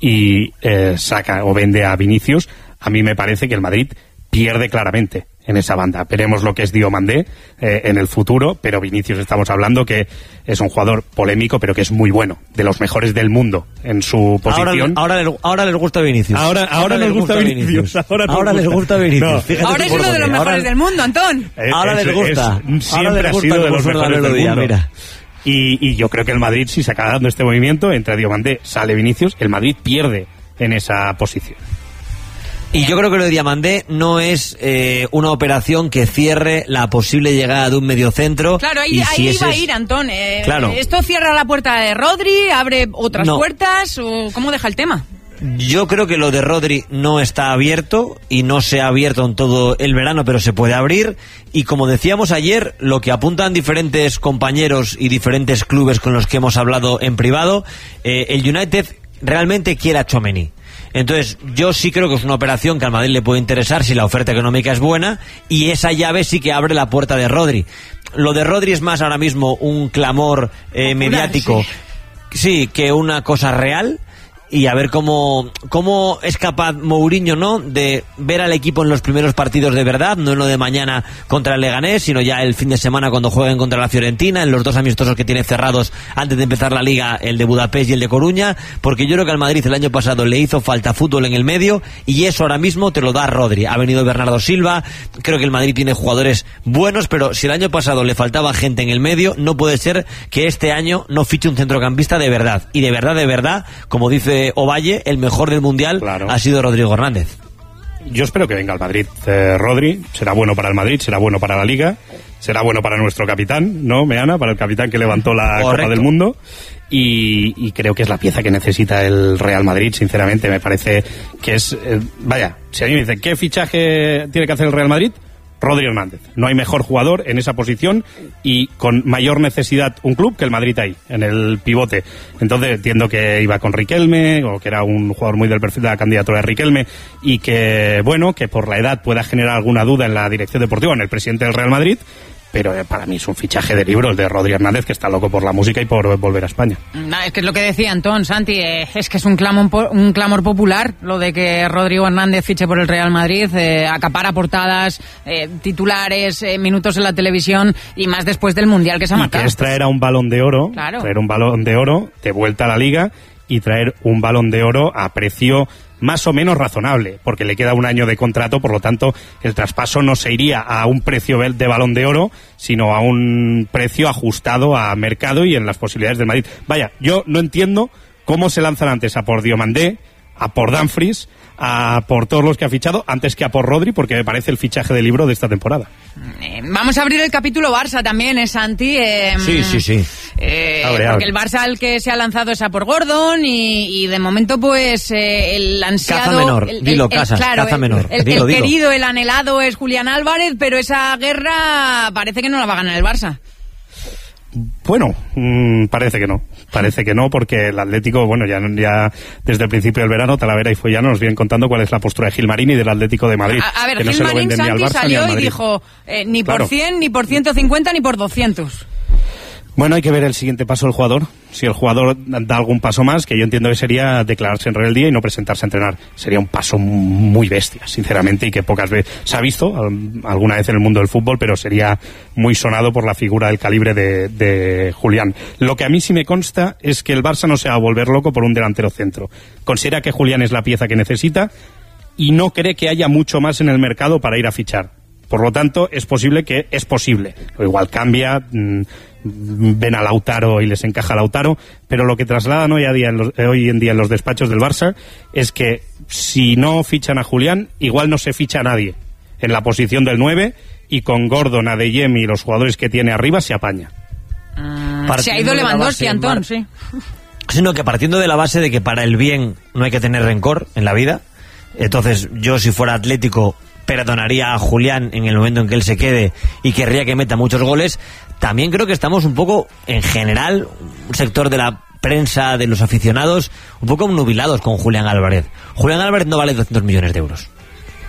y saca o vende a Vinicius, a mí me parece que el Madrid pierde claramente en esa banda. Veremos lo que es Diomandé en el futuro, pero Vinicius estamos hablando que es un jugador polémico, pero que es muy bueno, de los mejores del mundo en su posición. Ahora les gusta Vinicius. Ahora les gusta Vinicius. Ahora les gusta Vinicius. No. Ahora es uno de los mejores del mundo, Antón. Ahora les gusta. Siempre ha sido de los mejores del mundo. Mira. Y yo creo que el Madrid, si se acaba dando este movimiento, entre Diomandé, sale Vinicius, el Madrid pierde en esa posición. Y yo creo que lo de Diomandé no es una operación que cierre la posible llegada de un mediocentro. Claro, ahí iba a ir, Antón. Claro. ¿Esto cierra la puerta de Rodri? ¿Abre otras puertas? ¿O cómo deja el tema? Yo creo que lo de Rodri no está abierto y no se ha abierto en todo el verano, pero se puede abrir. Y como decíamos ayer, lo que apuntan diferentes compañeros y diferentes clubes con los que hemos hablado en privado, el United realmente quiere a Tchouaméni. Entonces, yo sí creo que es una operación que al Madrid le puede interesar si la oferta económica es buena, y esa llave sí que abre la puerta de Rodri. Lo de Rodri es más ahora mismo un clamor mediático, sí, que una cosa real. Y a ver cómo es capaz Mourinho, ¿no?, de ver al equipo en los primeros partidos de verdad, no en lo de mañana contra el Leganés, sino ya el fin de semana cuando jueguen contra la Fiorentina, en los 2 amistosos que tiene cerrados antes de empezar la Liga, el de Budapest y el de Coruña, porque yo creo que al Madrid el año pasado le hizo falta fútbol en el medio, y eso ahora mismo te lo da Rodri. Ha venido Bernardo Silva, creo que el Madrid tiene jugadores buenos, pero si el año pasado le faltaba gente en el medio, no puede ser que este año no fiche un centrocampista de verdad. Y de verdad, como dice Ovalle, el mejor del Mundial, claro, ha sido Rodrigo Hernández. Yo espero que venga al Madrid. Rodri será bueno para el Madrid, será bueno para la Liga, será bueno para nuestro capitán, ¿no, Meana? Para el capitán que levantó la Copa del Mundo. Y creo que es la pieza que necesita el Real Madrid, sinceramente. Me parece que es... vaya, si a mí me dicen, ¿qué fichaje tiene que hacer el Real Madrid? Rodri Hernández. No hay mejor jugador en esa posición y con mayor necesidad un club que el Madrid ahí, en el pivote. Entonces entiendo que iba con Riquelme, o que era un jugador muy del perfil de la candidatura de Riquelme, y que, bueno, que por la edad pueda generar alguna duda en la dirección deportiva, en el presidente del Real Madrid, pero para mí es un fichaje de libro el de Rodri Hernández, que está loco por la música y por volver a España. Es que es lo que decía Antón, Santi, es que es un clamor popular lo de que Rodrigo Hernández fiche por el Real Madrid, acapara portadas, titulares, minutos en la televisión, y más después del Mundial que se ha marcado. Que es traer a un Balón de Oro, claro, traer un Balón de Oro de vuelta a la Liga, y traer un Balón de Oro a precio más o menos razonable, porque le queda un año de contrato, por lo tanto el traspaso no se iría a un precio de Balón de Oro, sino a un precio ajustado a mercado y en las posibilidades del Madrid. Vaya, yo no entiendo cómo se lanzan antes a por Diomandé, a por Dumfries, a por todos los que ha fichado, antes que a por Rodri, porque me parece el fichaje de libro de esta temporada. Vamos a abrir el capítulo Barça también, Santi. Sí. Porque el Barça el que se ha lanzado es a por Gordon, y de momento pues el ansiado... Caza menor, caza menor. El querido, el anhelado es Julián Álvarez, pero esa guerra parece que no la va a ganar el Barça. Bueno, parece que no, porque el Atlético, bueno, ya desde el principio del verano, Talavera y Fuellano nos vienen contando cuál es la postura de Gilmarín y del Atlético de Madrid. A ver, que no Gilmarín, se lo venden ni al Barça ni al Madrid. Y dijo, ni por 100, ni por 150, ni por 200. Bueno, hay que ver el siguiente paso del jugador. Si el jugador da algún paso más, que yo entiendo que sería declararse en rebeldía y no presentarse a entrenar. Sería un paso muy bestia, sinceramente, y que pocas veces se ha visto alguna vez en el mundo del fútbol, pero sería muy sonado por la figura del calibre de Julián. Lo que a mí sí me consta es que el Barça no se va a volver loco por un delantero centro. Considera que Julián es la pieza que necesita y no cree que haya mucho más en el mercado para ir a fichar. Por lo tanto, es posible. O igual cambia, ven a Lautaro y les encaja Lautaro, pero lo que trasladan hoy en día en los despachos del Barça es que si no fichan a Julián, igual no se ficha a nadie en la posición del 9, y con Gordon, Adeyemi y los jugadores que tiene arriba se apaña. Se ha ido Lewandowski, Antón, sí. Sino que partiendo de la base de que para el bien no hay que tener rencor en la vida, entonces yo, si fuera Atlético, perdonaría a Julián en el momento en que él se quede y querría que meta muchos goles. También creo que estamos un poco, en general, un sector de la prensa, de los aficionados, un poco obnubilados con Julián Álvarez. Julián Álvarez no vale 200 millones de euros.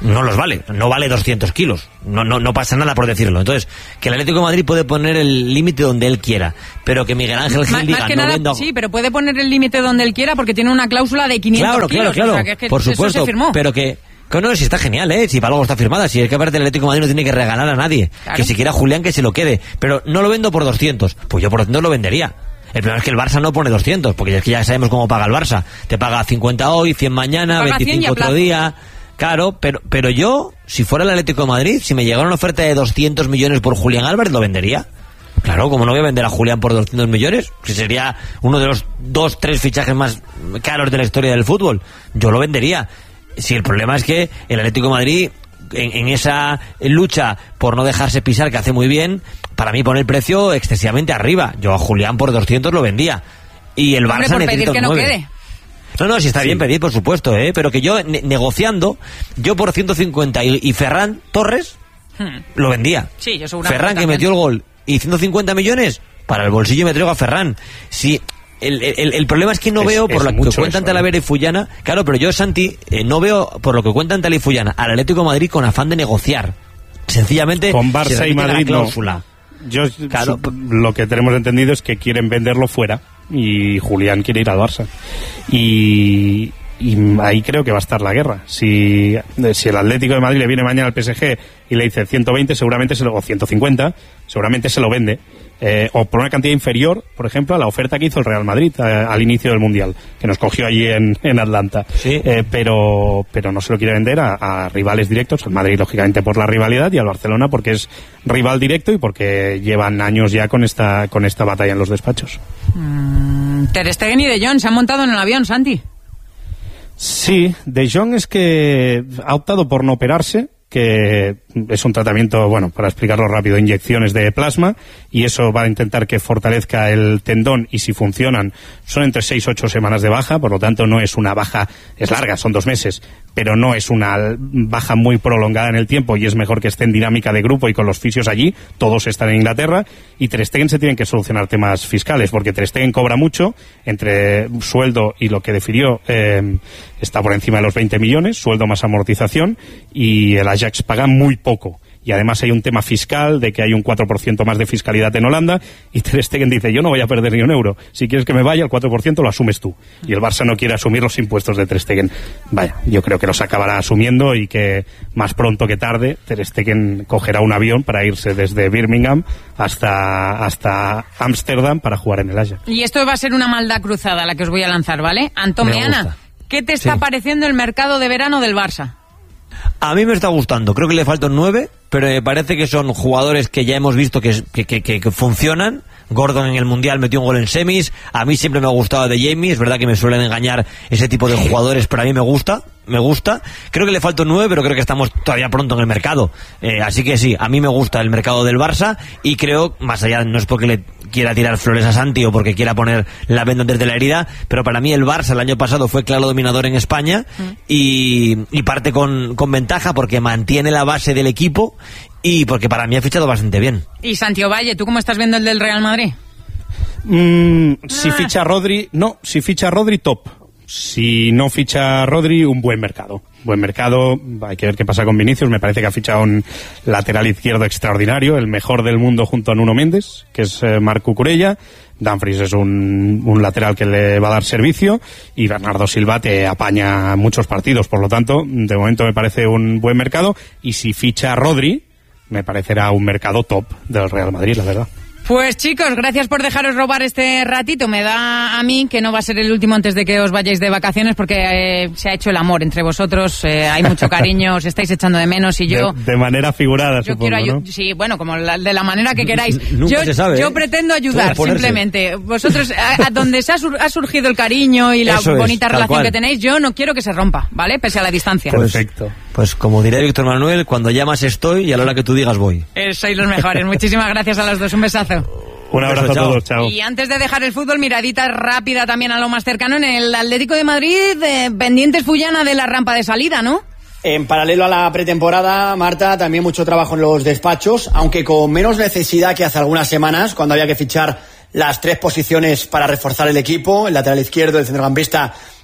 no los vale, no vale 200 kilos, no pasa nada por decirlo. Entonces, que el Atlético de Madrid puede poner el límite donde él quiera, pero que Miguel Ángel Gil diga, no vendo... Sí, pero puede poner el límite donde él quiera porque tiene una cláusula de 500 kilos. Claro, o sea, que por supuesto, eso se firmó. pero que no, si está genial, si para algo está firmada, si es que aparte el Atlético de Madrid no tiene que regalar a nadie, claro. Que si quiera Julián que se lo quede, pero no lo vendo por 200, pues yo por 200 lo vendería. El problema es que el Barça no pone 200, porque es que ya sabemos cómo paga el Barça, te paga 50 hoy, 100 mañana, 25 otro día, claro, pero yo, si fuera el Atlético de Madrid, si me llegara una oferta de 200 millones por Julián Álvarez, lo vendería. Claro, como no voy a vender a Julián por 200 millones, que sería uno de los 2-3 fichajes más caros de la historia del fútbol, yo lo vendería. Si el problema es que el Atlético de Madrid, en esa lucha por no dejarse pisar, que hace muy bien, para mí pone el precio excesivamente arriba. Yo a Julián por 200 lo vendía. Y el Barça necesita un 9. No quede. No, si está bien pedir, por supuesto, pero que yo, negociando, yo por 150 y Ferran Torres, lo vendía. Sí, yo seguramente Ferran, que también. metió el gol, y 150 millones, para el bolsillo me traigo a Ferran. Si... El problema es que no veo, por lo que cuentan Talavera y Fullana, claro, pero yo, Santi, no veo, por lo que cuentan Talavera y Fullana, al Atlético de Madrid con afán de negociar. Sencillamente, con Barça y Madrid no. Yo, claro, lo que tenemos entendido es que quieren venderlo fuera y Julián quiere ir al Barça. Y ahí creo que va a estar la guerra. Si el Atlético de Madrid le viene mañana al PSG y le dice 120, seguramente o 150, seguramente se lo vende. O por una cantidad inferior, por ejemplo, a la oferta que hizo el Real Madrid al inicio del Mundial, que nos cogió allí en Atlanta. Sí. Pero no se lo quiere vender a rivales directos, al Madrid lógicamente por la rivalidad y al Barcelona porque es rival directo y porque llevan años ya con esta batalla en los despachos. Ter Stegen y De Jong se han montado en el avión, Santi. Sí, De Jong es que ha optado por no operarse, que es un tratamiento, bueno, para explicarlo rápido, inyecciones de plasma, y eso va a intentar que fortalezca el tendón, y si funcionan son entre 6 y 8 semanas de baja, por lo tanto no es una baja, es larga, son 2 meses, pero no es una baja muy prolongada en el tiempo, y es mejor que esté en dinámica de grupo y con los fisios allí, todos están en Inglaterra, y Ter Stegen se tienen que solucionar temas fiscales, porque Ter Stegen cobra mucho, entre sueldo y lo que definió, está por encima de los 20 millones, sueldo más amortización, y el Ajax paga muy poco. Y además hay un tema fiscal, de que hay un 4% más de fiscalidad en Holanda, y Ter Stegen dice, yo no voy a perder ni un euro, si quieres que me vaya, el 4% lo asumes tú. Y el Barça no quiere asumir los impuestos de Ter Stegen. Vaya, yo creo que los acabará asumiendo, y que más pronto que tarde Ter Stegen cogerá un avión para irse desde Birmingham hasta Ámsterdam para jugar en el Ajax. Y esto va a ser una maldad cruzada la que os voy a lanzar, ¿vale? Antón Meana, ¿qué te está pareciendo el mercado de verano del Barça? A mí me está gustando, creo que le faltan 9, pero me parece que son jugadores que ya hemos visto que funcionan. Gordon en el Mundial metió un gol en semis, a mí siempre me ha gustado de Jamie, es verdad que me suelen engañar ese tipo de jugadores, pero a mí me gusta, creo que le faltan 9, pero creo que estamos todavía pronto en el mercado, así que sí, a mí me gusta el mercado del Barça, y creo, más allá, no es porque le quiera tirar flores a Santi o porque quiera poner la venda antes de la herida, pero para mí el Barça el año pasado fue claro dominador en España, y parte con ventaja porque mantiene la base del equipo, y porque para mí ha fichado bastante bien. Y Santi Ovalle, ¿tú cómo estás viendo el del Real Madrid? Si ficha Rodri, top. Si no ficha Rodri, un buen mercado. Hay que ver qué pasa con Vinicius. Me parece que ha fichado un lateral izquierdo extraordinario, el mejor del mundo junto a Nuno Méndez, que es Marc Cucurella. Dumfries es un lateral que le va a dar servicio, y Bernardo Silva te apaña muchos partidos. Por lo tanto, de momento me parece un buen mercado, y si ficha Rodri, me parecerá un mercado top del Real Madrid, la verdad. Pues chicos, gracias por dejaros robar este ratito. Me da a mí que no va a ser el último antes de que os vayáis de vacaciones, porque se ha hecho el amor entre vosotros, hay mucho cariño, os estáis echando de menos, y yo... De manera figurada, yo supongo, quiero ¿no? Sí, bueno, como de la manera que queráis. Nunca se sabe, yo pretendo ayudar, simplemente. Vosotros, a donde se ha surgido el cariño y la bonita relación que tenéis, yo no quiero que se rompa, ¿vale? Pese a la distancia. Perfecto. Pues como diría Víctor Manuel, cuando llamas estoy, y a la hora que tú digas voy. Sois los mejores. Muchísimas gracias a los dos. Un besazo. Un abrazo a todos, chao. Y antes de dejar el fútbol, miradita rápida también a lo más cercano en el Atlético de Madrid, pendientes Fullana de la rampa de salida, ¿no? En paralelo a la pretemporada, Marta, también mucho trabajo en los despachos, aunque con menos necesidad que hace algunas semanas, cuando había que fichar las 3 posiciones para reforzar el equipo, el lateral izquierdo, el centrocampista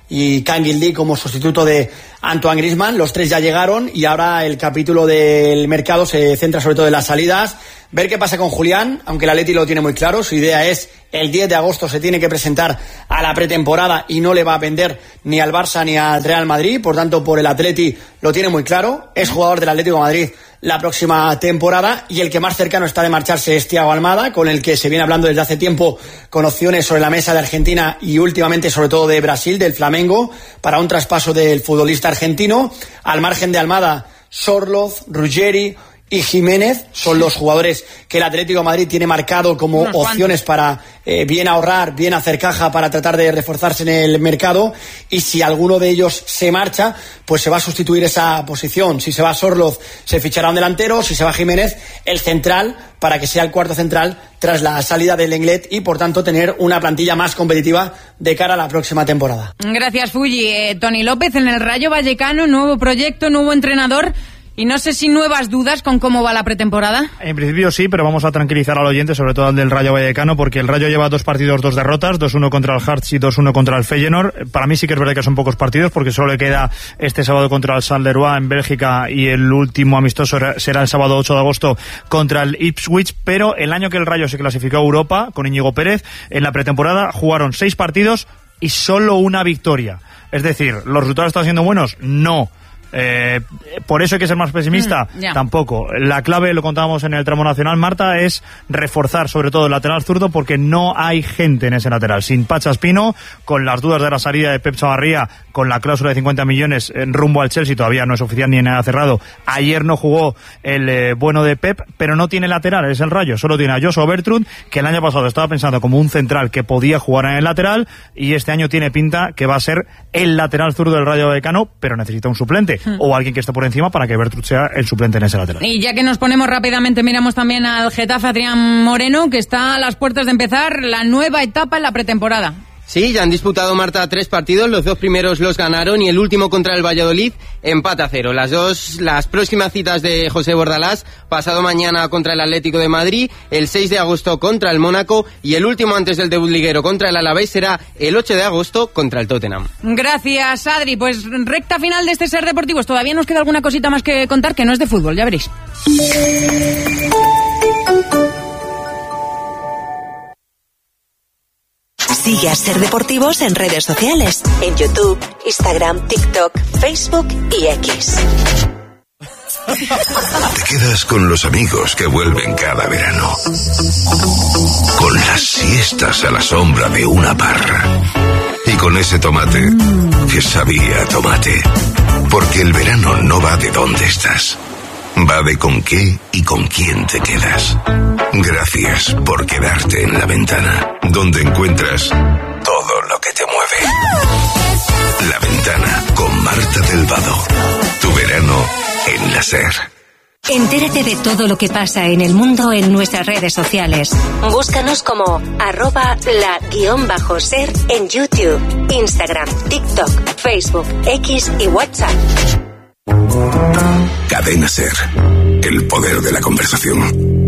y Canguilí como sustituto de Antoine Griezmann. Los tres ya llegaron y ahora el capítulo del mercado se centra sobre todo en las salidas. Ver qué pasa con Julián, aunque el Atleti lo tiene muy claro. Su idea es el 10 de agosto se tiene que presentar a la pretemporada y no le va a vender ni al Barça ni al Real Madrid. Por tanto, por el Atleti lo tiene muy claro. Es jugador del Atlético de Madrid la próxima temporada y el que más cercano está de marcharse es Thiago Almada, con el que se viene hablando desde hace tiempo, con opciones sobre la mesa de Argentina y últimamente sobre todo de Brasil, del Flamengo, para un traspaso del futbolista argentino. Al margen de Almada, Sorloth, Ruggeri y Jiménez son los jugadores que el Atlético de Madrid tiene marcado como opciones para bien ahorrar, bien hacer caja para tratar de reforzarse en el mercado, y si alguno de ellos se marcha, pues se va a sustituir esa posición. Si se va Sorloth, se fichará un delantero; si se va Jiménez, el central, para que sea el cuarto central tras la salida del Lenglet y por tanto tener una plantilla más competitiva de cara a la próxima temporada. Gracias, Fulli. Toni López en el Rayo Vallecano, nuevo proyecto, nuevo entrenador. Y no sé si nuevas dudas con cómo va la pretemporada. En principio sí, pero vamos a tranquilizar al oyente, sobre todo al del Rayo Vallecano, porque el Rayo lleva 2 partidos, 2 derrotas, 2-1 contra el Hearts y 2-1 contra el Feyenoord. Para mí sí que es verdad que son pocos partidos, porque solo le queda este sábado contra el Charleroi en Bélgica y el último amistoso será el sábado 8 de agosto contra el Ipswich. Pero el año que el Rayo se clasificó a Europa con Íñigo Pérez, en la pretemporada jugaron 6 partidos y solo una victoria. Es decir, ¿los resultados están siendo buenos? No. Por eso hay que ser más pesimista, tampoco. La clave, lo contábamos en el tramo nacional, Marta, es reforzar sobre todo el lateral zurdo, porque no hay gente en ese lateral. Sin Pacha Espino, con las dudas de la salida de Pep Chavarría, con la cláusula de 50 millones en rumbo al Chelsea, todavía no es oficial ni nada cerrado. Ayer no jugó el bueno de Pep, pero no tiene lateral, es el Rayo. Solo tiene a Joshua Bertrand, que el año pasado estaba pensando como un central que podía jugar en el lateral, y este año tiene pinta que va a ser el lateral zurdo del Rayo Vallecano, pero necesita un suplente o alguien que esté por encima para que Bertrand sea el suplente en ese lateral. Y ya que nos ponemos rápidamente, miramos también al Getafe, Adrián Moreno, que está a las puertas de empezar la nueva etapa en la pretemporada. Sí, ya han disputado, Marta, 3 partidos, los 2 primeros los ganaron y el último contra el Valladolid, empate a 0. Las próximas citas de José Bordalás, pasado mañana contra el Atlético de Madrid, el 6 de agosto contra el Mónaco y el último antes del debut liguero contra el Alavés será el 8 de agosto contra el Tottenham. Gracias, Adri. Pues recta final de este Ser Deportivos. Todavía nos queda alguna cosita más que contar, que no es de fútbol, ya veréis. Sigue a Ser Deportivos en redes sociales, en YouTube, Instagram, TikTok, Facebook y X. Te quedas con los amigos que vuelven cada verano, con las siestas a la sombra de una parra y con ese tomate que sabía a tomate, porque el verano no va de dónde estás, va de con qué y con quién te quedas. Gracias por quedarte en La Ventana, donde encuentras todo lo que te mueve. La Ventana, con Marta del Vado. Tu verano en la SER. Entérate de todo lo que pasa en el mundo en nuestras redes sociales. Búscanos como @la_ser en YouTube, Instagram, TikTok, Facebook, X y WhatsApp. Cadena SER. El poder de la conversación.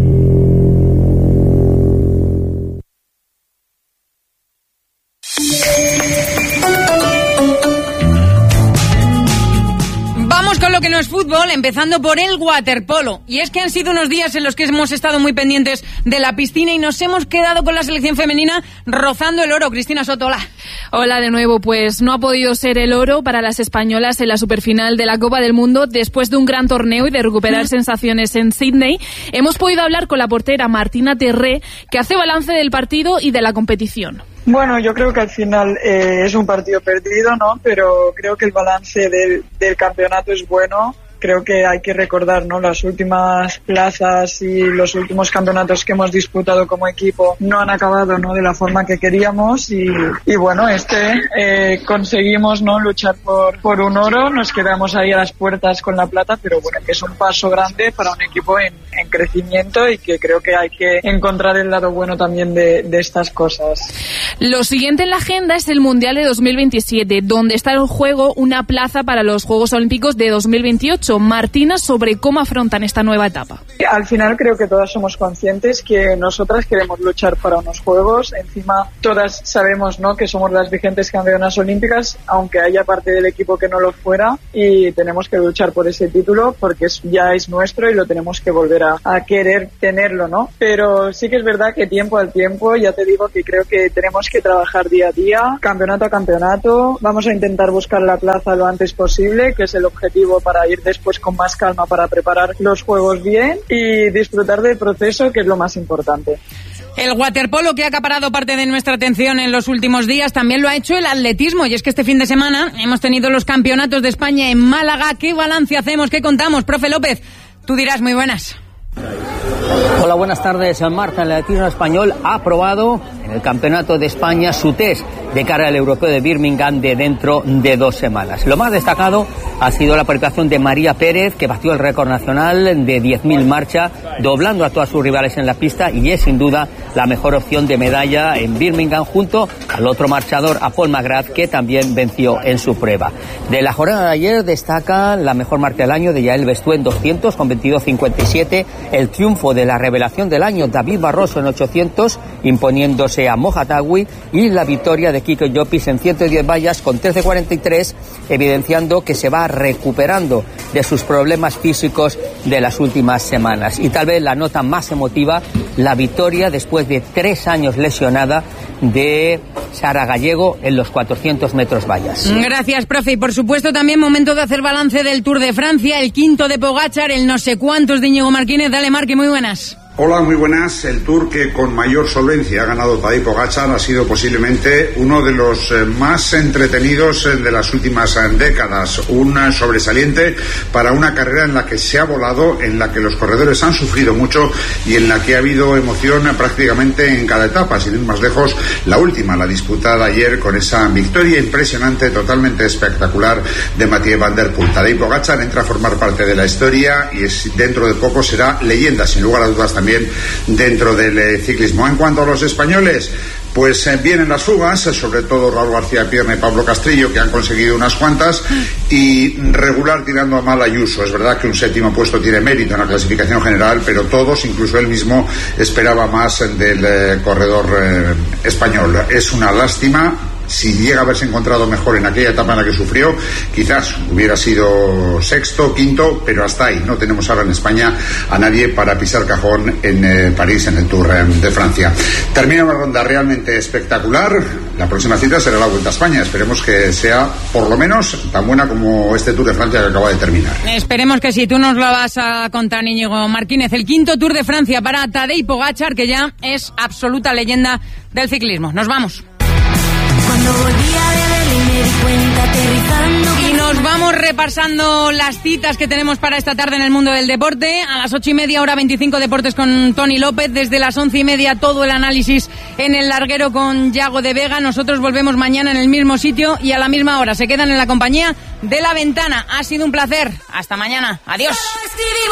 Con lo que no es fútbol, empezando por el waterpolo. Y es que han sido unos días en los que hemos estado muy pendientes de la piscina y nos hemos quedado con la selección femenina rozando el oro. Cristina Soto, hola. Hola de nuevo, pues no ha podido ser el oro para las españolas en la superfinal de la Copa del Mundo después de un gran torneo y de recuperar sensaciones en Sydney. Hemos podido hablar con la portera Martina Terré, que hace balance del partido y de la competición. Bueno, yo creo que al final es un partido perdido, ¿no? Pero creo que el balance del campeonato es bueno. Creo que hay que recordar, ¿no? Las últimas plazas y los últimos campeonatos que hemos disputado como equipo no han acabado, ¿no? De la forma que queríamos y bueno, conseguimos, ¿no? Luchar por un oro. Nos quedamos ahí a las puertas con la plata, pero bueno, que es un paso grande para un equipo en en crecimiento y que creo que hay que encontrar el lado bueno también de estas cosas. Lo siguiente en la agenda es el Mundial de 2027, donde está en juego una plaza para los Juegos Olímpicos de 2028. Martina, sobre cómo afrontan esta nueva etapa. Al final creo que todas somos conscientes que nosotras queremos luchar para unos Juegos. Encima todas sabemos, ¿no?, que somos las vigentes campeonas olímpicas, aunque haya parte del equipo que no lo fuera, y tenemos que luchar por ese título porque ya es nuestro y lo tenemos que volver a querer tenerlo, ¿no? Pero sí que es verdad que tiempo al tiempo, ya te digo que creo que tenemos que trabajar día a día, campeonato a campeonato. Vamos a intentar buscar la plaza lo antes posible, que es el objetivo, para ir después con más calma para preparar los Juegos bien y disfrutar del proceso, que es lo más importante. El waterpolo, que ha acaparado parte de nuestra atención en los últimos días, también lo ha hecho el atletismo, y es que este fin de semana hemos tenido los campeonatos de España en Málaga. ¿Qué balance hacemos? ¿Qué contamos? Profe López, tú dirás. Muy buenas. Hola, buenas tardes. Marta, el atletismo español ha aprobado en el Campeonato de España su test de cara al Europeo de Birmingham de dentro de 2 semanas. Lo más destacado ha sido la participación de María Pérez, que batió el récord nacional de 10.000 marcha, doblando a todas sus rivales en la pista, y es sin duda la mejor opción de medalla en Birmingham, junto al otro marchador, a Paul McGrath, que también venció en su prueba. De la jornada de ayer destaca la mejor marca del año de Yael Bestué en 200 con 22.57, el triunfo de la revelación del año, David Barroso, en 800, imponiéndose a Mojatawi, y la victoria de Kiko Llopis en 110 vallas con 13.43, evidenciando que se va recuperando de sus problemas físicos de las últimas semanas. Y tal vez la nota más emotiva, la victoria después de 3 años lesionada de Sara Gallego en los 400 metros vallas. Gracias, profe. Y por supuesto también momento de hacer balance del Tour de Francia, el quinto de Pogačar, el no sé cuántos de Íñigo Martínez. Dale, Marque, muy buenas. Hola, muy buenas. El Tour que con mayor solvencia ha ganado Tadej Pogačar ha sido posiblemente uno de los más entretenidos de las últimas décadas. Un sobresaliente para una carrera en la que se ha volado, en la que los corredores han sufrido mucho y en la que ha habido emoción prácticamente en cada etapa. Sin ir más lejos, la última, la disputada ayer con esa victoria impresionante, totalmente espectacular, de Mathieu van der Poel. Tadej Pogačar entra a formar parte de la historia y dentro de poco será leyenda, sin lugar a dudas, también dentro del ciclismo. En cuanto a los españoles, pues vienen las fugas, sobre todo Raúl García Pierna y Pablo Castrillo, que han conseguido unas cuantas, y regular tirando a mal Ayuso. Es verdad que un 7º puesto tiene mérito en la clasificación general, pero todos, incluso él mismo, esperaba más del corredor español. Es una lástima. Si llega a haberse encontrado mejor en aquella etapa en la que sufrió, quizás hubiera sido 6º, 5º, pero hasta ahí. No tenemos ahora en España a nadie para pisar cajón en París, en el Tour de Francia. Termina una ronda realmente espectacular. La próxima cita será la Vuelta a España. Esperemos que sea por lo menos tan buena como este Tour de Francia que acaba de terminar. Esperemos que sí. Tú nos lo vas a contar, Íñigo Martínez. El quinto Tour de Francia para Tadej Pogačar, que ya es absoluta leyenda del ciclismo. Nos vamos. Y nos vamos repasando las citas que tenemos para esta tarde en el mundo del deporte. A las 8:30, hora 25, deportes con Tony López. Desde las 11:30, todo el análisis en el larguero con Yago de Vega. Nosotros volvemos mañana en el mismo sitio y a la misma hora. Se quedan en la compañía de La Ventana. Ha sido un placer. Hasta mañana. Adiós.